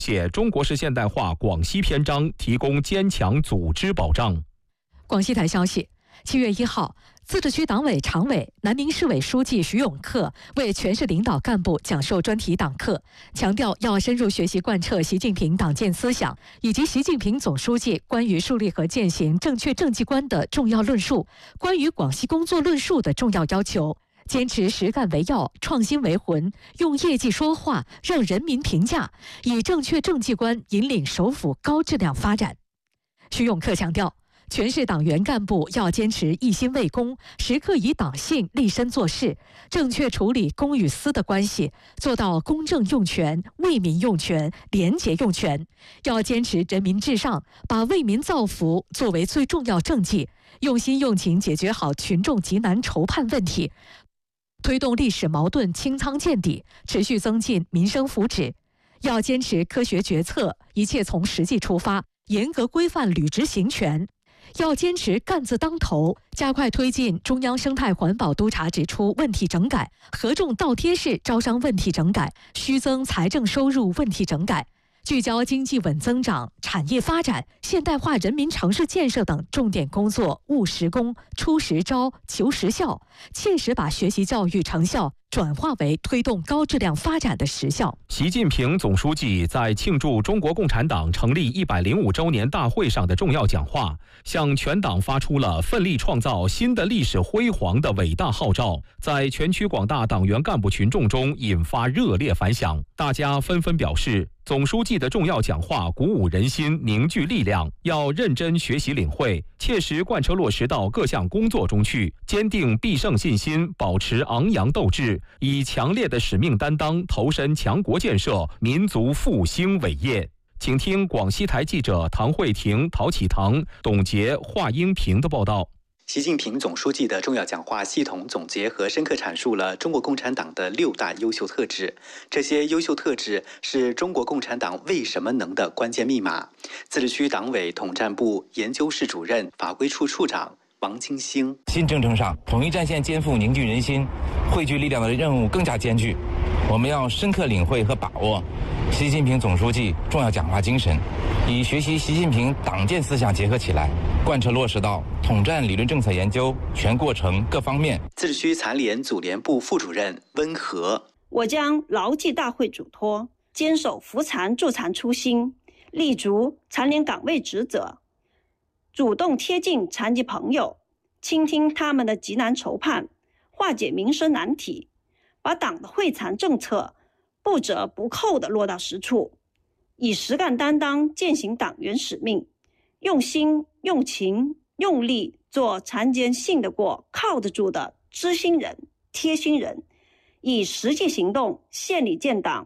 写中国式现代化广西篇章，提供坚强组织保障。 广西台消息，7月1号，自治区党委常委、南宁市委书记徐永克为全市领导干部讲授专题党课，强调要深入学习贯彻习近平党建思想以及习近平总书记关于树立和践行正确政绩观的重要论述，关于广西工作论述的重要要求。坚持实干为要，创新为魂，用业绩说话，让人民评价，以正确政绩观引领首府高质量发展。徐永克强调，全市党员干部要坚持一心为公，时刻以党性立身做事，正确处理公与私的关系，做到公正用权、为民用权、廉洁用权。要坚持人民至上，把为民造福作为最重要政绩，用心用情解决好群众急难愁盼问题，推动历史矛盾清仓见底，持续增进民生福祉。要坚持科学决策，一切从实际出发，严格规范履职行权。要坚持干字当头，加快推进中央生态环保督察指出问题整改、合众倒贴式招商问题整改、虚增财政收入问题整改，聚焦经济稳增长、产业发展、现代化人民城市建设等重点工作，务实工、出实招、求实效，切实把学习教育成效转化为推动高质量发展的实效。 习近平总书记在庆祝中国共产党成立105周年大会上的重要讲话，向全党发出了奋力创造新的历史辉煌的伟大号召，在全区广大党员干部群众中引发热烈反响。大家纷纷表示，总书记的重要讲话鼓舞人心，凝聚力量，要认真学习领会，切实贯彻落实到各项工作中去，坚定必胜信心，保持昂扬斗志，以强烈的使命担当投身强国建设、民族复兴伟业。请听广西台记者唐慧婷、陶启堂、董洁、华英平的报道。 习近平总书记的重要讲话系统总结和深刻阐述了中国共产党的6大优秀特质。这些优秀特质是中国共产党为什么能的关键密码。自治区党委统战部研究室主任、法规处处长王金星： 新征程上，统一战线肩负凝聚人心、汇聚力量的任务更加艰巨。我们要深刻领会和把握习近平总书记重要讲话精神，以学习习近平党建思想结合起来，贯彻落实到统战理论政策研究全过程各方面。 自治区残联组联部副主任温和： 我将牢记大会嘱托，坚守扶残助残初心，立足残联岗位职责，主动贴近残疾朋友，倾听他们的急难愁盼，化解民生难题，把党的惠残政策不折不扣地落到实处，以实干担当践行党员使命，用心用情用力做残疾人信得过靠得住的知心人贴心人，以实际行动献礼建党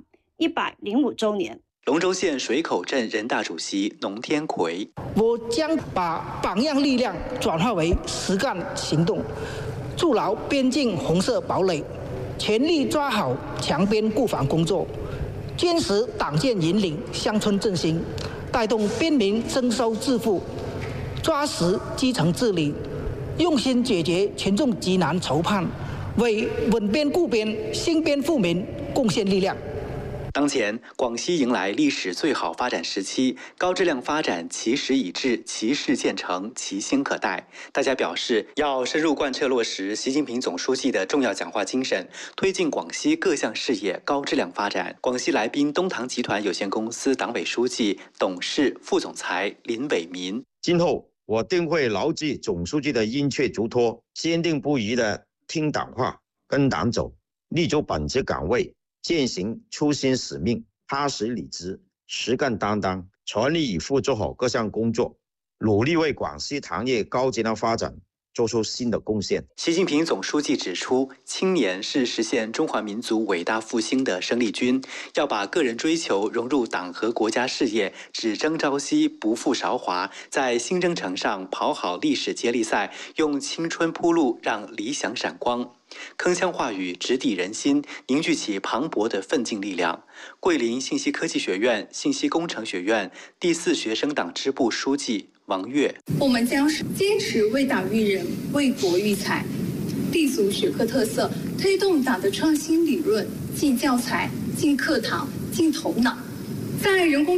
105周年。 龙州县水口镇人大主席农天奎： 我将把榜样力量转化为实干行动，筑牢边境红色堡垒，全力抓好强边固防工作，坚持党建引领乡村振兴，带动边民增收致富，抓实基层治理，用心解决群众急难愁盼，为稳边固边、兴边富民贡献力量。 当前，广西迎来历史最好发展时期，高质量发展其时已至，其势渐成，其兴可待。大家表示，要深入贯彻落实习近平总书记的重要讲话精神，推进广西各项事业高质量发展。广西来宾东堂集团有限公司党委书记、董事、副总裁林伟民： 今后我定会牢记总书记的殷切嘱托，坚定不移地听党话、跟党走，立足本职岗位，践行初心使命，踏实履职，实干担当，全力以赴做好各项工作，努力为广西糖业高质量发展做出新的贡献。 习近平总书记指出，青年是实现中华民族伟大复兴的生力军，要把个人追求融入党和国家事业，只争朝夕，不负韶华，在新征程上跑好历史接力赛，用青春铺路，让理想闪光。铿锵话语直抵人心，凝聚起磅礴的奋进力量。桂林信息科技学院信息工程学院第4学生党支部书记王悦： 我们将是坚持为党育人、为国育才，立足学科特色，推动党的创新理论进教材、进课堂、进头脑， 在人工